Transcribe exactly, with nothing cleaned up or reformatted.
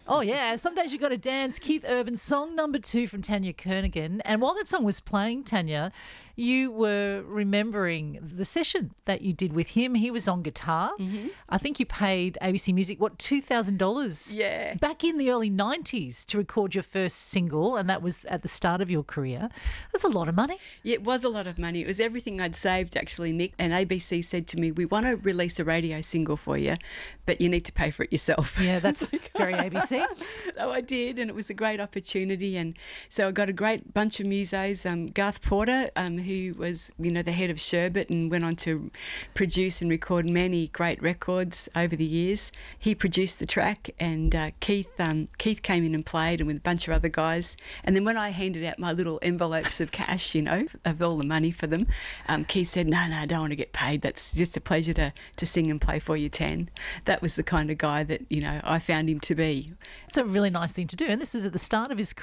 Oh, yeah. Some Days You Gotta Dance, Keith Urban, song number two from Tanya Kernigan. And while that song was playing, Tanya, you were remembering the session that you did with him. He was on guitar. Mm-hmm. I think you paid A B C Music, what, two thousand dollars? Yeah. Back in the early nineties to record your first single, and that was at the start of your career. That's a lot of money. Yeah, it was a lot of money. It was everything I'd saved, actually, Nick. And A B C said to me, we want to release a radio single for you, but you need to pay for it yourself. Yeah, that's very A B C. So I did, and it was a great opportunity. And so I got a great bunch of musos. Um, Garth Porter, um, who was, you know, the head of Sherbet and went on to produce and record many great records over the years. He produced the track, and uh, Keith um, Keith came in and played, and with a bunch of other guys. And then when I handed out my little envelopes of cash, you know, of all the money for them, um, Keith said, no, no, I don't want to get paid. That's just a pleasure to, to sing and play for you, Tan. That was the kind of guy that, you know, I found him to be. It's a really nice thing to do. And this is at the start of his